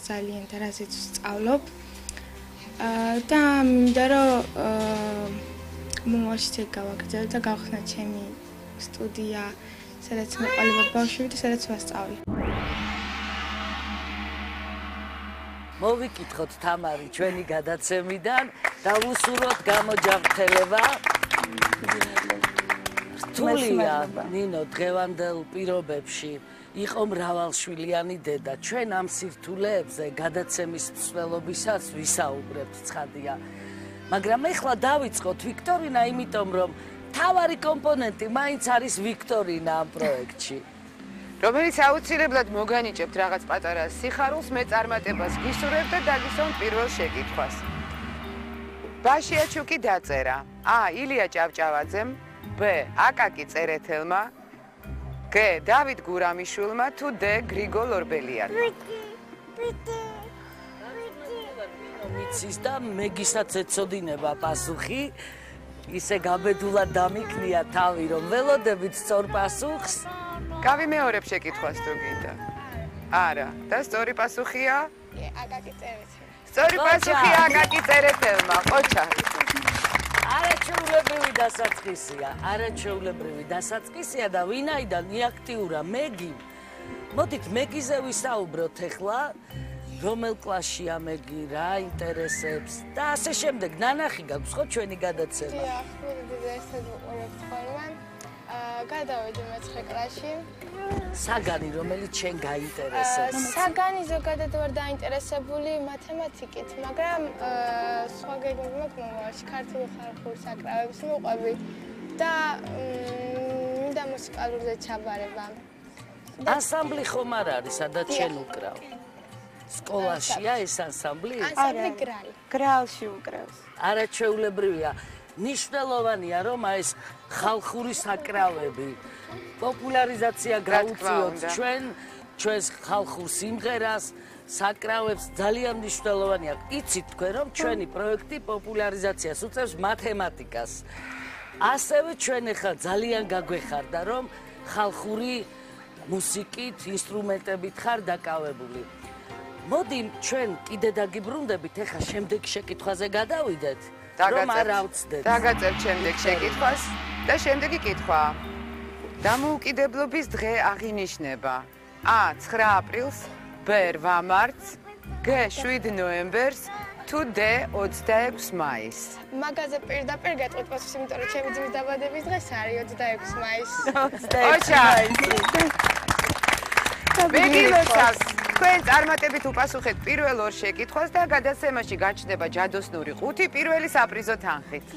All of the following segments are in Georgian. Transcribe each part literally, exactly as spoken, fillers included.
ძალიან და რაზეც ვსწავლობ. და მინდა რომ მომავალშიც ეგ გავაგრძელო და გავხსნა ჩემი სტუდია, სადაც მეყოლებოდა ბავშვები და სადაც ვასწავლე. მოვიკითხოთ თამარი ჩვენი გადაცემიდან და ვუსურვოთ გამოჯანმრთელება. რთულია ნინო დღევანდელ პირობებში იყო მრავალშვილიანი დედა. ჩვენ ამ სირთულეებზე გადაცემის მსვლელობისას ვისაუბრებთ ცხადია. მაგრამ ეხლა დავიწყოთ ვიქტორინა, იმიტომ რომ მთავარი კომპონენტი მაინც არის ვიქტორინა ამ პროექტში. რომელიც აუცილებლად მოგანიჭებთ რაღაც პატარა სიხარულს, მეწარმატებას გისურვებთ და დაგისვამთ პირველ შეკითხვას. ბაშიაჩუკი დაწერა. ა. ილია ჭავჭავაძემ, ბ. აკაკი წერეთელმა, გ. დავით გურამიშვილმა თუ დ. გრიგოლ ორბელიანმა. მიცის და მეგისაც ეცოდინება პასუხი. ისე გაბედულად დამიქნია თავი, რომ ველოდებით სწორ პასუხს. გავიმეორებ შეკითხვას თუ გინდა. არა, და სწორი პასუხია? აკაკი წერეთელმა. სწორი პასუხია აკაკი წერეთელმა. ყოჩა. არაჩვეულებრივი დასაწყისია, არაჩვეულებრივი დასაწყისია და ვინაიდან იაქტიურა მეგი. მოდით მეგიზე ვისაუბროთ ახლა. რომელ კლასშია მეგი, რა ინტერესებს და ასე შემდეგ. ნანახი გაქვს ხო ჩვენი გადაცემა? დიახ, მოდით ესეთ ვუყურებთ ხოლმე. გადავედი მეცხრე კლასში. საგანი, რომელიც შენ გაინტერესებს? საგანი ზოგადად ვარ დაინტერესებული მათემატიკით, მაგრამ სხვა გეგმები მაქვს მომავალში, ქართული ხალხური საკრავების მოყვები და მინდა მუსიკალურზე ჩაბარება. ანსამბლი ხომ არ არის, სადაც შენ უკრავ? სკოლაშია ეს ანსამბლი? ანსამბლი გრალი. გრალში უკრავს. არაჩვეულებრივია. ნიშნულოვანია რომ ეს ხალხური საკრავები პოპულარიზაცია გაუწიოთ ჩვენ ჩვენს ხალხურ სიმღერას, საკრავებს ძალიან მნიშვნელოვანია. იცით თქვენ რომ ჩვენი პროექტი პოპულარიზაციას უწევს მათემატიკას. ასევე ჩვენ ახლა ძალიან გაგვეხარდა რომ ხალხური მუსიკით, ინსტრუმენტებით ხარ დაკავებული. მოდი ჩვენ კიდე დაგიბრუნდებით, ახლა შემდეგ შეკითხვაზე გადავიდეთ. რომ არ ავწდეთ. დაგაწერთ შემდეგ შეკითხვას და შემდეგი კითხვა. დამოუკიდებლობის დღე აღინიშნება. ა. ცხრა აპრილს, ბ. რვა მარტს, გ. შვიდ ნოემბერს თუ დ. ოცდაექვსი მაისს. მაგაზე პირდაპირ გეტყვით პასუხს, იმიტომ რომ ჩემი ძმის დაბადების დღეს არის ოცდაექვსი მაისი. ოჩა. მეგილოცავს. თქვენ წარმატებით უპასუხეთ პირველ ორ შეკითხვას და გადაცემაში გაჩნდება ჯადოსნური ყუთი პირველი საპრიზო თანხით.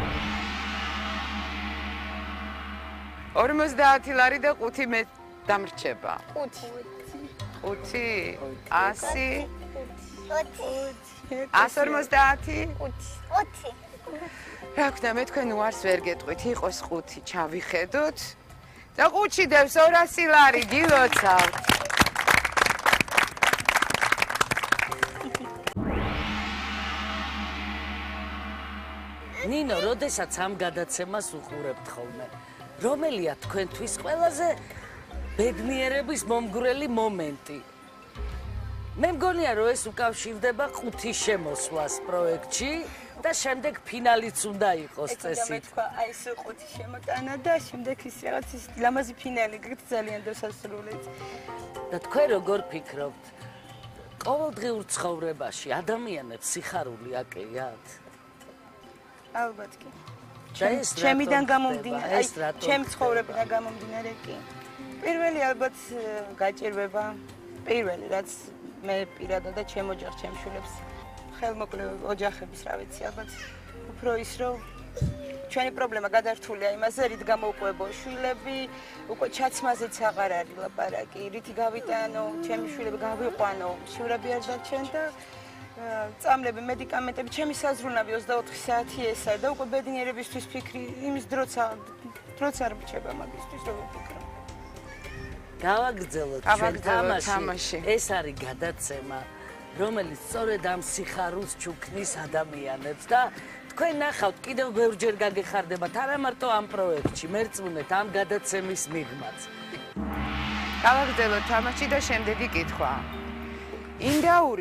ორმოცდაათი ლარი და ყუთი მე დამრჩება. ყუთი. ყუთი. ასი. ას ორმოცდაათი. ყუთი. რა ვქნა, მე თქვენ უარს ვერ გეტყვით, იყოს ყუთი, ჩავიხედოთ. და ყუთში დევს ორასი ლარი, გილოცავთ. ნინო, როდესაც ამ გადაცემას უყურებთ ხოლმე, რომელია თქვენთვის ყველაზე ბედნიერების მომგვრელი მომენტი? მე მგონია, რომ ეს უკავშირდება ყუთის შემოსვლას პროექტში და შემდეგ ფინალიც უნდა იყოს წესით. თქვა, აი ეს ყუთის შემოტანა და შემდეგ ის რაღაც ის ლამაზი ფინალი გქთ ძალიან დასასრულიც. და თქვენ როგორ ფიქრობთ? ყოველდღიურ ცხოვრებაში ადამიანებს სიხარული აკეიათ? ალბათ კი. ჩემს ჩემიდან გამომდინარე, აი ჩემ ცხოვრებიდან გამომდინარე კი. პირველი ალბათ გაჭირვება, პირველი რაც მე პირადად და ჩემ ოჯახს, ჩემ შვილებს ხელმოკლე ოჯახების, რა ვიცი, ალბათ უფრო ის რომ ჩვენი პრობლემა გადართულია იმაზე, რით გამოვყვებო შვილები, უკვე ჩაცმაზეც აღარ არის ლაპარაკი, რითი გავიტანო, ჩემი შვილები გავიყვანო, შვილები არ დარჩენ და წამლები, მედიკამენტები, ჩემი საზრუნავი ოცდაოთხი საათი ესაა და უკვე ბედნიერებისთვის ფიქრი, იმის დროც დროც არ მრჩება მაგისთვის, როგორ ვფიქრობ. გავაგრძელოთ ჩვენ თამაში. ეს არის გადაცემა, რომელიც სწორედ ამ სიხარულს ჩუქნის ადამიანებს და თქვენ ნახავთ, კიდევ ბევრჯერ გაგეხარდებათ, არა მარტო ამ პროექტში, მერწმუნეთ ამ გადაცემის მიღმაც. გავაგრძელოთ თამაში და შემდეგი კითხვა. ინდაური